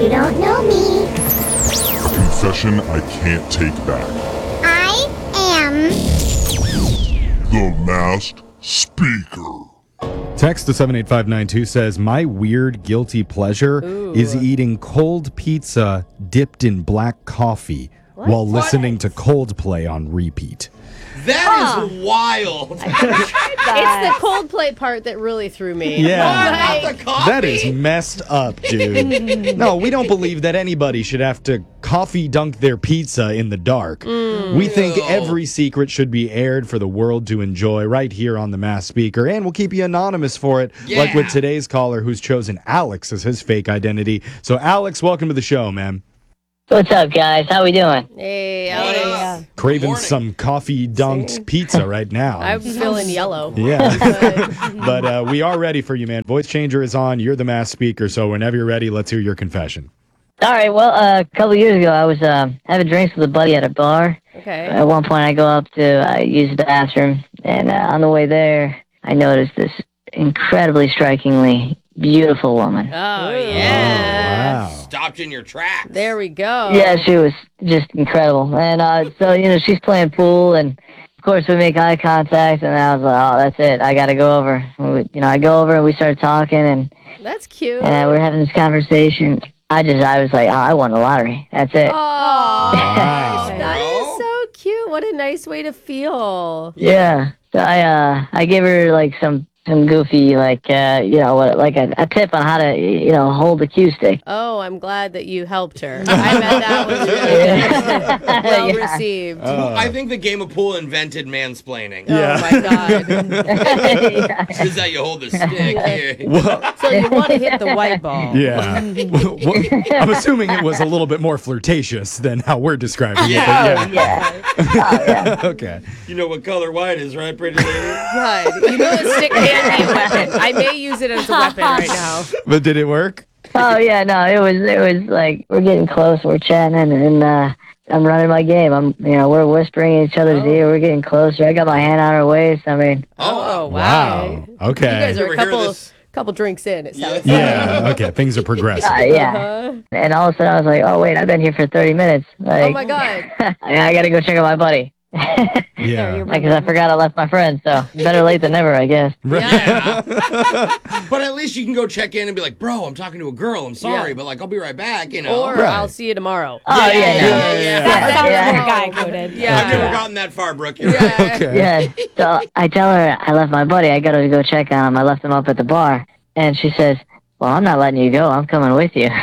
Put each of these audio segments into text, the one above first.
You don't know me. Confession I can't take back. I am The Masked Speaker. Text to 78592 says, my weird guilty pleasure is eating cold pizza dipped in black coffee while listening to Coldplay on repeat. That is wild. It's the Coldplay part that really threw me. Yeah. Not the coffee. That is messed up, dude. No, we don't believe that anybody should have to coffee dunk their pizza in the dark. We think every secret should be aired for the world to enjoy right here on the Masked Speaker, and we'll keep you anonymous for it, like with today's caller who's chosen Alex as his fake identity. So, Alex, welcome to the show, man. What's up, guys? How we doing? Hey, What Alex. up? Craving Morning. some coffee dunked pizza right now. I'm feeling yellow. Yeah. But we are ready for you, man. Voice changer is on. You're the Masked Speaker, so whenever you're ready, let's hear your confession. All right. Well, a couple years ago, I was having drinks with a buddy at a bar. Okay. At one point, I go up to use the bathroom, and on the way there, I noticed this incredibly strikingly beautiful woman. Oh, yeah. Wow. Stopped in your tracks. There we go. Yeah, she was just incredible. And so, she's playing pool, and of course, we make eye contact, and I was like, oh, that's it. I got to go over. I go over, and we started talking, and That's cute. we're having this conversation. I was like, oh, I won the lottery. That's it. Oh, Wow. that is so cute. What a nice way to feel. Yeah. So I gave her like some goofy like a tip on how to hold the cue stick. Oh, I'm glad that you helped her. I bet that was really well Yeah. received. I think the game of pool invented mansplaining. Yeah. Oh my God. Yeah. This is how you hold the stick here. Well, So you want to hit the white ball. yeah. Well, I'm assuming it was a little bit more flirtatious than how we're describing Yeah. it. Yeah. But yeah. Okay. You know what color white is, right, pretty lady? Right. You know the stick can be a weapon. I may use it as a weapon right now. But did it work? Oh yeah, no, it was like we're getting close, we're chatting, and I'm running my game. We're whispering in each other's ear. We're getting closer. I got my hand on her waist. I mean, Oh, wow. Wow. Okay. You guys are You a ever hear this? couple drinks in, it sounds like. Yeah. Okay. Things are progressing. yeah. Uh-huh. And all of a sudden, I was like, oh wait, I've been here for 30 minutes. Like, Oh my God. I got to go check on my buddy. Yeah. Because I forgot I left my friend, so better late than never, I guess. Yeah. But at least you can go check in and be like, bro, I'm talking to a girl. I'm sorry, Yeah. but like, I'll be right back, you know. Or Right. I'll see you tomorrow. Oh, yeah. yeah. That sounds Yeah. more guy coded. Yeah. I've never gotten that far, Brooke. You're right. Yeah. Okay. Yeah. So I tell her I left my buddy. I got to go check on him. I left him up at the bar. And she says, well, I'm not letting you go. I'm coming with you.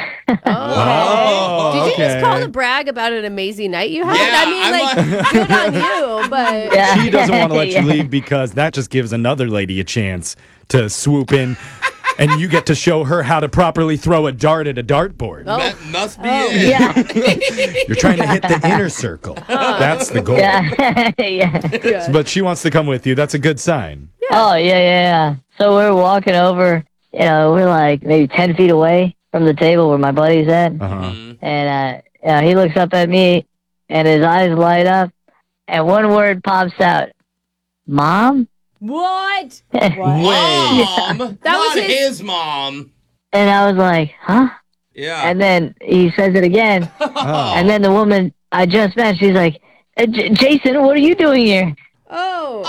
Oh, Did you just okay. call to brag about an amazing night you had? Yeah, I mean, I'm like, good on you, but Yeah. She doesn't want to let Yeah. you leave because that just gives another lady a chance to swoop in, and you get to show her how to properly throw a dart at a dartboard. That must be it. Yeah. You're trying to hit the inner circle. That's the goal. Yeah. Yeah. But she wants to come with you. That's a good sign. Oh, yeah. So we're walking over. We're like maybe 10 feet away from the table where my buddy's at. Uh-huh. And he looks up at me, and his eyes light up, and one word pops out, Mom? what? Mom. That Not was his mom. And I was like, huh? Yeah. And then he says it again, Oh. and then the woman I just met, she's like, Jason, what are you doing here? Oh.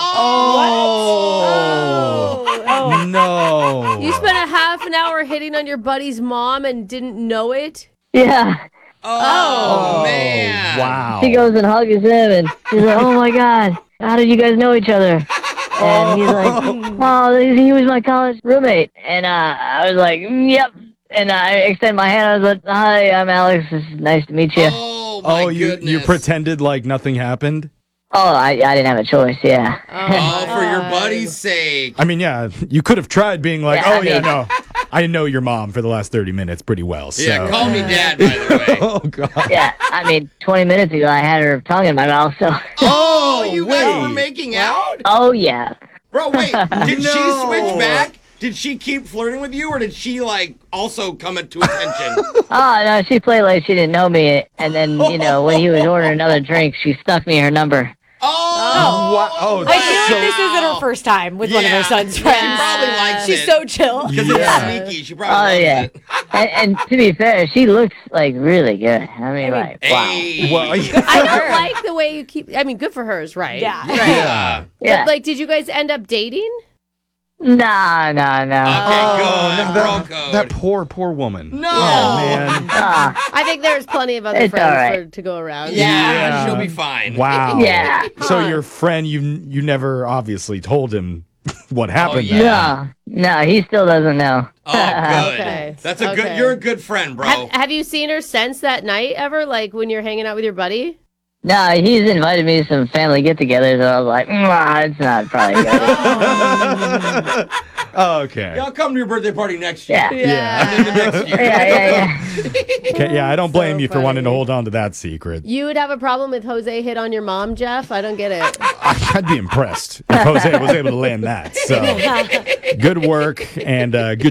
Oh. No. You spent a half an hour hitting on your buddy's mom and didn't know it? Yeah. Oh, man. Wow. She goes and hugs him, and she's like, oh, my God, how did you guys know each other? And he's like, oh, he was my college roommate. And I was like, yep. And I extend my hand. I was like, hi, I'm Alex. It's nice to meet you. Oh, my Oh, you goodness. pretended like nothing happened? Oh, I didn't have a choice, yeah. Oh, for your buddy's sake. I mean, yeah, you could have tried being like, Yeah, I oh, yeah, mean- no. I know your mom for the last 30 minutes pretty well, so. Yeah, call me dad, by the way. Oh, God. Yeah, I mean, 20 minutes ago, I had her tongue in my mouth, so. Oh, you guys wait. were making out? Oh, yeah. Bro, wait. Did she No. switch back? Did she keep flirting with you, or did she, like, also come to attention? Oh, no, she played like she didn't know me. And then, when he was ordering another drink, she stuck me her number. Oh, Oh, I feel like this isn't her first time with one of her son's friends. She probably likes She's it. so chill. Because Yeah. it's sneaky. She Oh probably yeah. loves it. And to be fair, she looks like really good. I mean, like wow. Hey. well, I don't like the way you keep. I mean, good for hers, right? Yeah. Yeah. Yeah. But, like, did you guys end up dating? Nah. Okay, good. Bro code. that poor woman. No. Oh, man. I think there's plenty of other It's friends all right. to go around. Yeah, she'll be fine. Wow. Yeah. So your friend, you never obviously told him what happened. yeah. there. No, he still doesn't know. Oh, good. Okay. That's a Okay. good. You're a good friend, bro. Have you seen her since that night ever? Like when you're hanging out with your buddy? No, he's invited me to some family get-togethers, and I was like, it's not probably good. Okay. I'll come to your birthday party next year. Yeah. Yeah. And then the next year. Yeah. Okay, yeah, I don't blame you for funny. wanting to hold on to that secret. You would have a problem with Jose hit on your mom, Jeff? I don't get it. I'd be impressed if Jose was able to land that. So good work and good